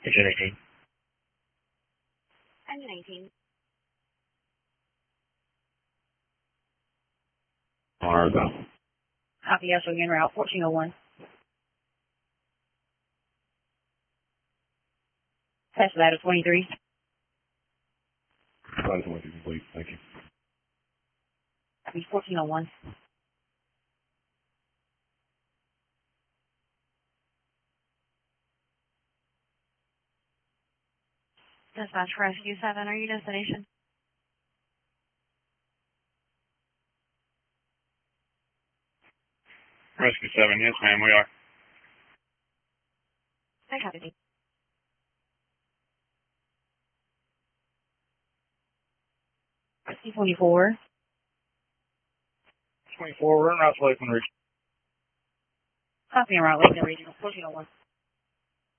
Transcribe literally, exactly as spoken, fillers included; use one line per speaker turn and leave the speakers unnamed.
Engine eighteen.
Engine eighteen.
Argo.
Copy, yes, again, route fourteen oh one. Test that at twenty-three.
Flight twenty-three complete. Thank you.
Copy, fourteen oh one. Dispatch Rescue seven, are you destination?
Rescue seven, yes ma'am, we are.
I copy. C twenty-four.
twenty-four, we're en route to Lakeland Region.
Copy, en route, Lakeland Regional, fourteen oh one.